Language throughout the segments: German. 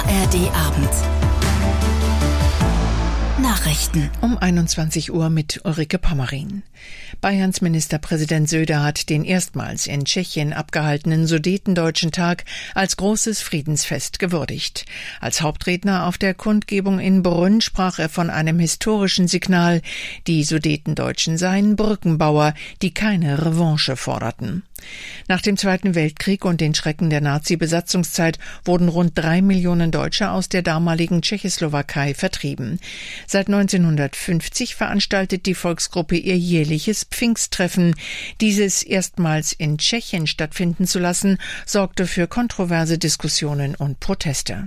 ARD Abend. Nachrichten. Um 21 Uhr mit Ulrike Pommerin. Bayerns Ministerpräsident Söder hat den erstmals in Tschechien abgehaltenen Sudetendeutschen Tag als großes Friedensfest gewürdigt. Als Hauptredner auf der Kundgebung in Brünn sprach er von einem historischen Signal. Die Sudetendeutschen seien Brückenbauer, die keine Revanche forderten. Nach dem Zweiten Weltkrieg und den Schrecken der Nazi-Besatzungszeit wurden rund 3 Millionen Deutsche aus der damaligen Tschechoslowakei vertrieben. Seit 1950 veranstaltet die Volksgruppe ihr jährliches Pfingsttreffen. Dieses erstmals in Tschechien stattfinden zu lassen, sorgte für kontroverse Diskussionen und Proteste.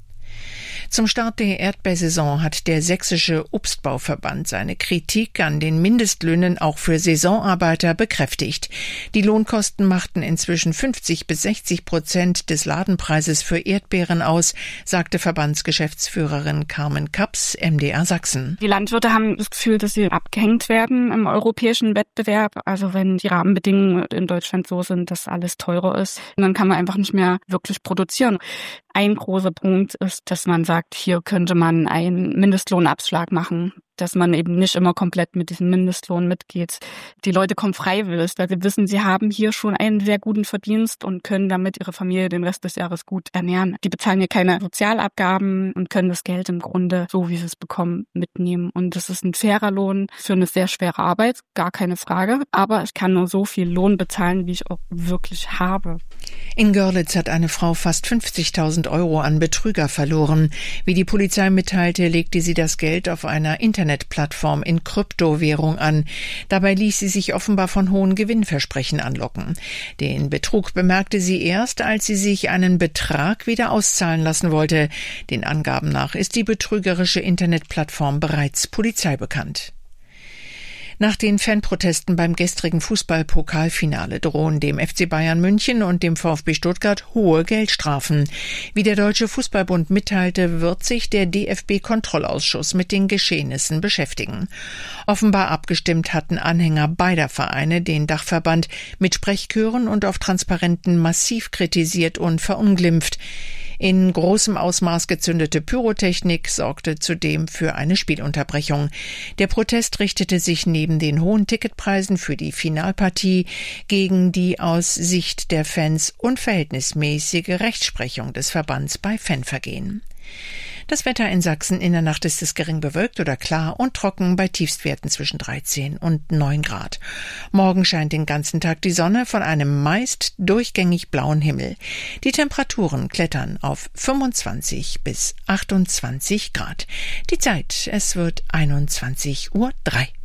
Zum Start der Erdbeersaison hat der Sächsische Obstbauverband seine Kritik an den Mindestlöhnen auch für Saisonarbeiter bekräftigt. Die Lohnkosten machten inzwischen 50-60% des Ladenpreises für Erdbeeren aus, sagte Verbandsgeschäftsführerin Carmen Kaps, MDR Sachsen. Die Landwirte haben das Gefühl, dass sie abgehängt werden im europäischen Wettbewerb. Also wenn die Rahmenbedingungen in Deutschland so sind, dass alles teurer ist, dann kann man einfach nicht mehr wirklich produzieren. Ein großer Punkt ist, dass man sagt, hier könnte man einen Mindestlohnabschlag machen, dass man eben nicht immer komplett mit diesem Mindestlohn mitgeht. Die Leute kommen freiwillig, weil sie wissen, sie haben hier schon einen sehr guten Verdienst und können damit ihre Familie den Rest des Jahres gut ernähren. Die bezahlen hier keine Sozialabgaben und können das Geld im Grunde, so wie sie es bekommen, mitnehmen. Und das ist ein fairer Lohn für eine sehr schwere Arbeit, gar keine Frage. Aber ich kann nur so viel Lohn bezahlen, wie ich auch wirklich habe. In Görlitz hat eine Frau fast 50.000 Euro an Betrüger verloren. Wie die Polizei mitteilte, legte sie das Geld auf einer Internetplattform in Kryptowährung an. Dabei ließ sie sich offenbar von hohen Gewinnversprechen anlocken. Den Betrug bemerkte sie erst, als sie sich einen Betrag wieder auszahlen lassen wollte. Den Angaben nach ist die betrügerische Internetplattform bereits polizeibekannt. Nach den Fanprotesten beim gestrigen Fußball-Pokalfinale drohen dem FC Bayern München und dem VfB Stuttgart hohe Geldstrafen. Wie der Deutsche Fußballbund mitteilte, wird sich der DFB-Kontrollausschuss mit den Geschehnissen beschäftigen. Offenbar abgestimmt hatten Anhänger beider Vereine den Dachverband mit Sprechchören und auf Transparenten massiv kritisiert und verunglimpft. In großem Ausmaß gezündete Pyrotechnik sorgte zudem für eine Spielunterbrechung. Der Protest richtete sich neben den hohen Ticketpreisen für die Finalpartie gegen die aus Sicht der Fans unverhältnismäßige Rechtsprechung des Verbands bei Fanvergehen. Das Wetter in Sachsen: in der Nacht ist es gering bewölkt oder klar und trocken bei Tiefstwerten zwischen 13 und 9 Grad. Morgen scheint den ganzen Tag die Sonne von einem meist durchgängig blauen Himmel. Die Temperaturen klettern auf 25 bis 28 Grad. Die Zeit: es wird 21:03 Uhr.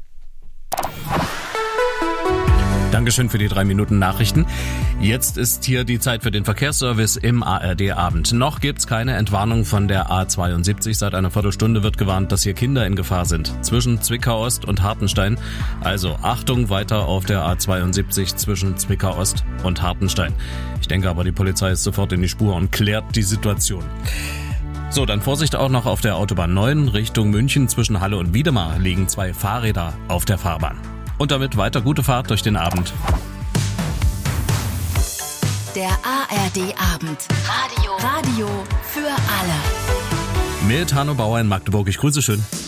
Dankeschön für die 3 Minuten Nachrichten. Jetzt ist hier die Zeit für den Verkehrsservice im ARD-Abend. Noch gibt's keine Entwarnung von der A72. Seit einer Viertelstunde wird gewarnt, dass hier Kinder in Gefahr sind. Zwischen Zwickau-Ost und Hartenstein. Also Achtung, weiter auf der A72 zwischen Zwickau-Ost und Hartenstein. Ich denke aber, die Polizei ist sofort in die Spur und klärt die Situation. So, dann Vorsicht auch noch auf der Autobahn 9 Richtung München. Zwischen Halle und Wiedemar liegen 2 Fahrräder auf der Fahrbahn. Und damit weiter gute Fahrt durch den Abend. Der ARD Abend. Radio für alle. Mit Hanno Bauer in Magdeburg. Ich grüße schön.